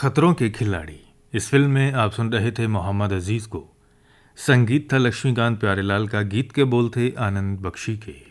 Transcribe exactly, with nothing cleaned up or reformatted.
खतरों के खिलाड़ी। इस फिल्म में आप सुन रहे थे मोहम्मद अजीज को। संगीत था लक्ष्मीकांत प्यारेलाल का, गीत के बोल थे आनंद बख्शी के।